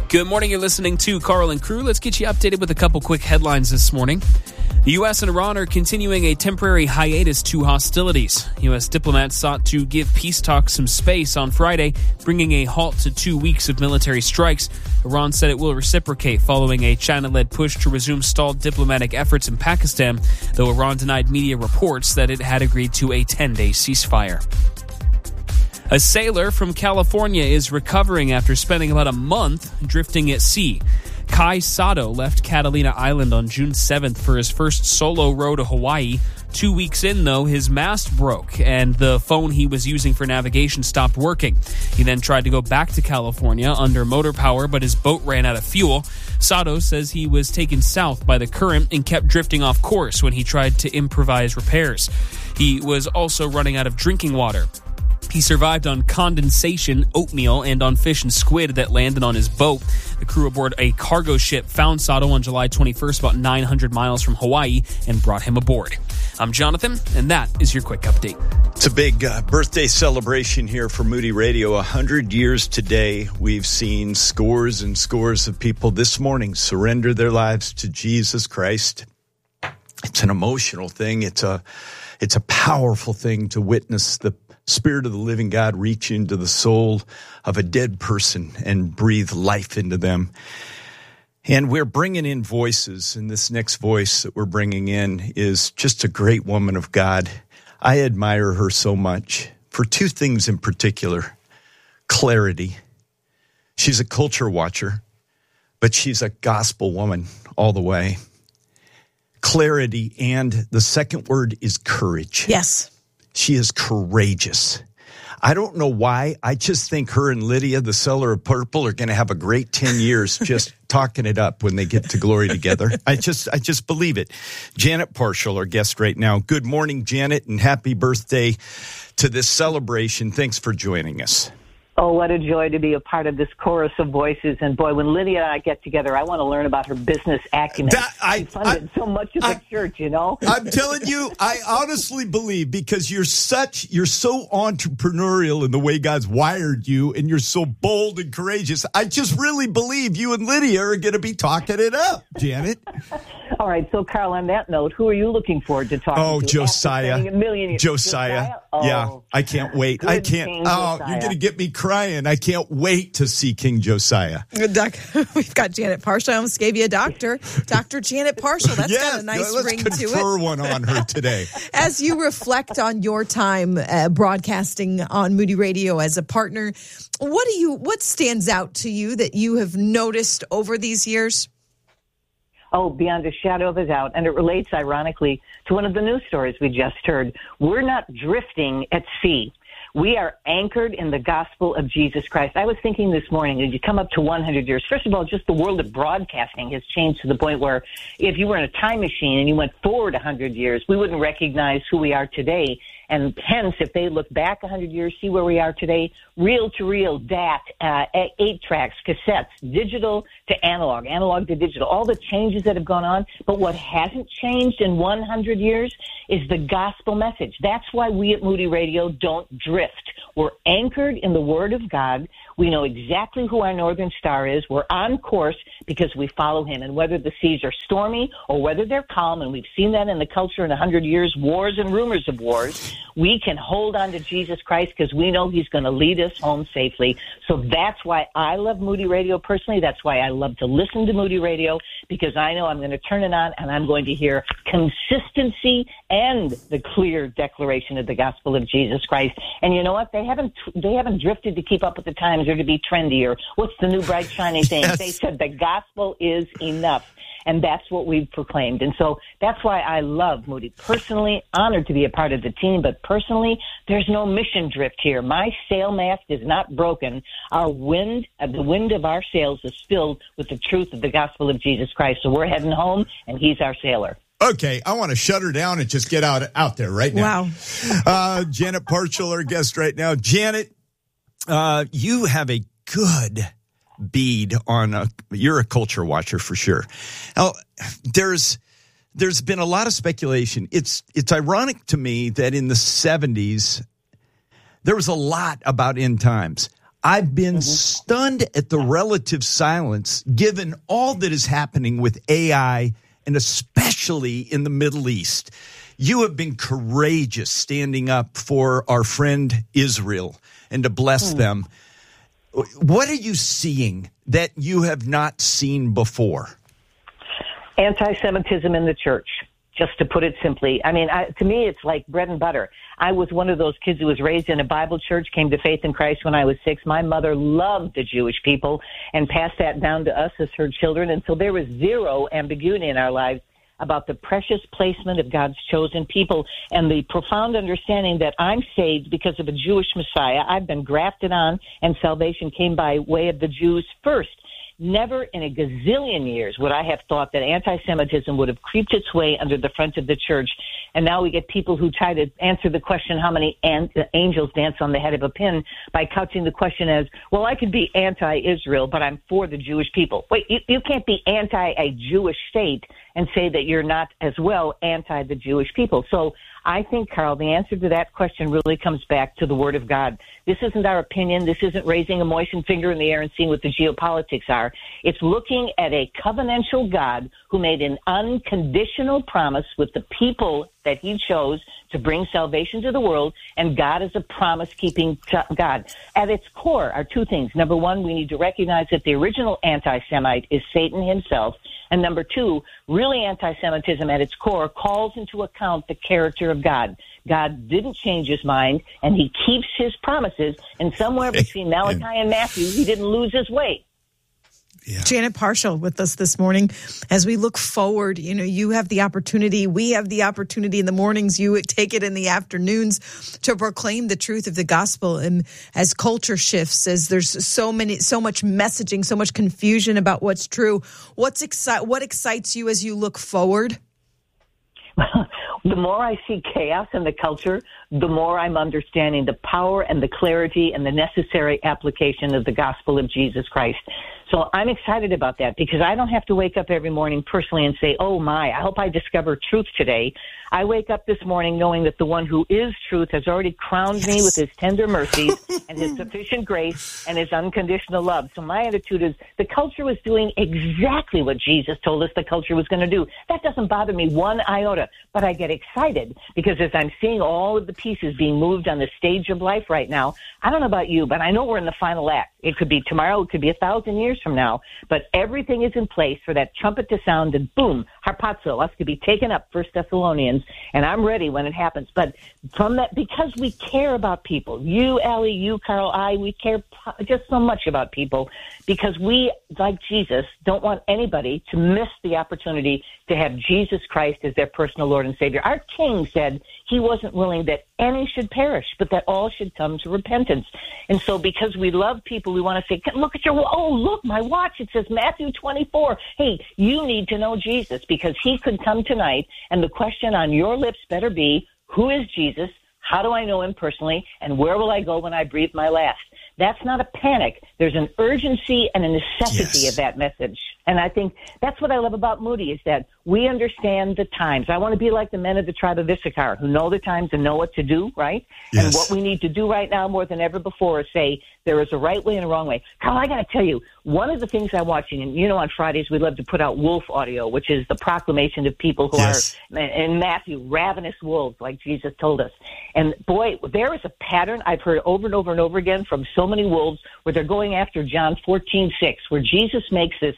Good morning. You're listening to Carl and Crew. Let's get you updated with a couple quick headlines this morning. The U.S. and Iran are continuing a temporary hiatus to hostilities. U.S. diplomats sought to give peace talks some space on Friday, bringing a halt to 2 weeks of military strikes. Iran said it will reciprocate following a China-led push to resume stalled diplomatic efforts in Pakistan, though Iran denied media reports that it had agreed to a 10-day ceasefire. A sailor from California is recovering after spending about a month drifting at sea. Kai Sato left Catalina Island on June 7th for his first solo row to Hawaii. 2 weeks in, though, his mast broke and the phone he was using for navigation stopped working. He then tried to go back to California under motor power, but his boat ran out of fuel. Sato says he was taken south by the current and kept drifting off course when he tried to improvise repairs. He was also running out of drinking water. He survived on condensation, oatmeal, and on fish and squid that landed on his boat. The crew aboard a cargo ship found Sato on July 21st, about 900 miles from Hawaii, and brought him aboard. I'm Jonathan, and that is your quick update. It's a big birthday celebration here for Moody Radio. 100 years today, we've seen scores and scores of people this morning surrender their lives to Jesus Christ. It's an emotional thing. It's a powerful thing to witness the Spirit of the living God reach into the soul of a dead person and breathe life into them. And we're bringing in voices, and this next voice that we're bringing in is just a great woman of God. I admire her so much for two things in particular. Clarity. She's a culture watcher, but she's a gospel woman all the way. Clarity, and the second word is courage. Yes. She is courageous. I don't know why. I just think her and Lydia, the seller of purple, are going to have a great 10 years just talking it up when they get to glory together. I just believe it. Janet Parshall, our guest right now. Good morning, Janet, and happy birthday to this celebration. Thanks for joining us. Oh, what a joy to be a part of this chorus of voices. And boy, when Lydia and I get together, I want to learn about her business acumen. She funded so much of the church, you know? I'm telling you, I honestly believe, because you're so entrepreneurial in the way God's wired you, and you're so bold and courageous. I just really believe you and Lydia are going to be talking it up, Janet. All right. So, Carl, on that note, who are you looking forward to talking to? Oh, Josiah. Josiah. Oh, yeah. I can't wait. I can't. Oh, you're going to get me crying. I can't wait to see King Josiah. We've got Janet Parshall. I almost gave you a doctor. Dr. Janet Parshall. That's got a nice ring to it. Let's confer one on her today. As you reflect on your time broadcasting on Moody Radio as a partner, what stands out to you that you have noticed over these years? Oh, beyond a shadow of a doubt. And it relates, ironically, to one of the news stories we just heard. We're not drifting at sea. We are anchored in the gospel of Jesus Christ. I was thinking this morning, as you come up to 100 years, first of all, just the world of broadcasting has changed to the point where if you were in a time machine and you went forward 100 years, we wouldn't recognize who we are today. And hence, if they look back 100 years, see where we are today, reel-to-reel, DAT, 8 tracks, cassettes, digital to analog to digital, all the changes that have gone on. But what hasn't changed in 100 years is the gospel message. That's why we at Moody Radio don't drift. We're anchored in the Word of God. We know exactly who our Northern Star is. We're on course because we follow Him. And whether the seas are stormy or whether they're calm, and we've seen that in the culture in 100 years, wars and rumors of wars, we can hold on to Jesus Christ because we know He's going to lead us home safely. So that's why I love Moody Radio personally. That's why I love to listen to Moody Radio, because I know I'm going to turn it on and I'm going to hear consistency and the clear declaration of the gospel of Jesus Christ. And you know what? They haven't drifted to keep up with the times or to be trendy or what's the new bright shiny thing. Yes. They said the gospel is enough. And that's what we've proclaimed. And so that's why I love Moody. Personally, honored to be a part of the team, but personally, there's no mission drift here. My sail mast is not broken. Our wind, the wind of our sails is filled with the truth of the gospel of Jesus Christ. So we're heading home, and He's our sailor. Okay, I want to shut her down and just get out there right now. Wow. Janet Parshall, our guest right now. Janet, you have a good bead on you're a culture watcher for sure. Now, there's been a lot of speculation. It's ironic to me that in the 70s there was a lot about end times. I've been stunned at the relative silence given all that is happening with AI and especially in the Middle East. You have been courageous standing up for our friend Israel and to bless them. What are you seeing that you have not seen before? Anti-Semitism in the church, just to put it simply. I mean, to me, it's like bread and butter. I was one of those kids who was raised in a Bible church, came to faith in Christ when I was 6. My mother loved the Jewish people and passed that down to us as her children. And so there was zero ambiguity in our lives about the precious placement of God's chosen people and the profound understanding that I'm saved because of a Jewish Messiah. I've been grafted on, and salvation came by way of the Jews first. Never in a gazillion years would I have thought that anti-Semitism would have creeped its way under the front of the church. And now we get people who try to answer the question, how many angels dance on the head of a pin, by couching the question as, well, I could be anti-Israel, but I'm for the Jewish people. Wait, you can't be anti a Jewish state and say that you're not as well anti the Jewish people. So I think, Carl, the answer to that question really comes back to the Word of God. This isn't our opinion. This isn't raising a moistened finger in the air and seeing what the geopolitics are. It's looking at a covenantal God who made an unconditional promise with the people that he chose to bring salvation to the world, and God is a promise-keeping God. At its core are two things. Number one, we need to recognize that the original anti-Semite is Satan himself. And number two, really anti-Semitism at its core calls into account the character of God. God didn't change his mind, and he keeps his promises. And somewhere between Malachi and Matthew, he didn't lose his way. Yeah. Janet Parshall with us this morning. As we look forward, you have the opportunity, we have the opportunity in the mornings, you take it in the afternoons to proclaim the truth of the gospel. And as culture shifts, as there's so much messaging, so much confusion about what's true, what excites you as you look forward? The more I see chaos in the culture, the more I'm understanding the power and the clarity and the necessary application of the gospel of Jesus Christ. So I'm excited about that because I don't have to wake up every morning personally and say, oh my, I hope I discover truth today. I wake up this morning knowing that the one who is truth has already crowned me with his tender mercies and his sufficient grace and his unconditional love. So my attitude is the culture was doing exactly what Jesus told us the culture was going to do. That doesn't bother me one iota, but I get excited because as I'm seeing all of the pieces being moved on the stage of life right now, I don't know about you, but I know we're in the final act. It could be tomorrow, it could be 1,000 years from now, but everything is in place for that trumpet to sound and boom, harpazo, us to be taken up, 1 Thessalonians, and I'm ready when it happens. But from that, because we care about people, you, Allie, you, Carl, we care just so much about people because we, like Jesus, don't want anybody to miss the opportunity to have Jesus Christ as their personal Lord and Savior. Our King said he wasn't willing that any should perish, but that all should come to repentance. And so because we love people, we want to say, look at look, my watch, it says Matthew 24. Hey, you need to know Jesus because he could come tonight, and the question on your lips better be, who is Jesus? How do I know him personally? And where will I go when I breathe my last? That's not a panic. There's an urgency and a necessity of that message. And I think that's what I love about Moody is that we understand the times. I want to be like the men of the tribe of Issachar who know the times and know what to do, right? Yes. And what we need to do right now more than ever before is say there is a right way and a wrong way. Carl, I got to tell you, one of the things I'm watching, and on Fridays we love to put out wolf audio, which is the proclamation of people who are, in Matthew, ravenous wolves, like Jesus told us. And boy, there is a pattern I've heard over and over and over again from so many wolves where they're going after John 14:6, where Jesus makes this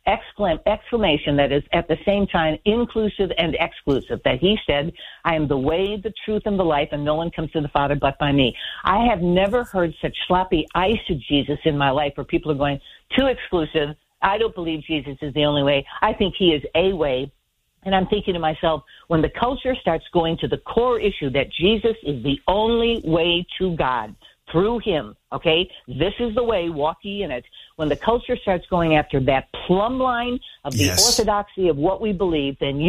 exclamation that is at the same time inclusive and exclusive, that he said, I am the way, the truth, and the life, and no one comes to the Father but by me. I have never heard such sloppy eisegesis in my life where people are going, too exclusive. I don't believe Jesus is the only way. I think he is a way. And I'm thinking to myself, when the culture starts going to the core issue that Jesus is the only way to God, through him, okay? This is the way, walk ye in it. When the culture starts going after that plumb line of the orthodoxy of what we believe, then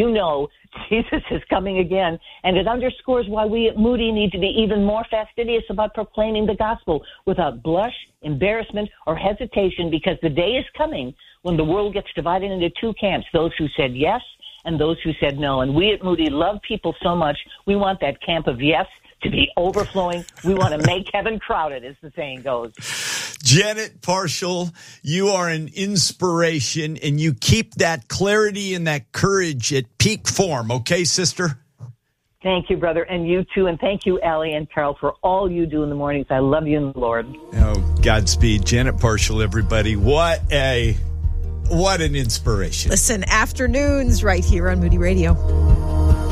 Jesus is coming again. And it underscores why we at Moody need to be even more fastidious about proclaiming the gospel without blush, embarrassment, or hesitation, because the day is coming when the world gets divided into two camps, those who said yes and those who said no. And we at Moody love people so much, we want that camp of yes to be overflowing. We want to make heaven crowded, as the saying goes. Janet Parshall, you are an inspiration, and you keep that clarity and that courage at peak form. Okay, sister? Thank you, brother, and you too. And thank you, Allie and Carol, for all you do in the mornings. I love you in the Lord. Oh, Godspeed. Janet Parshall, everybody. What an inspiration. Listen, afternoons right here on Moody Radio.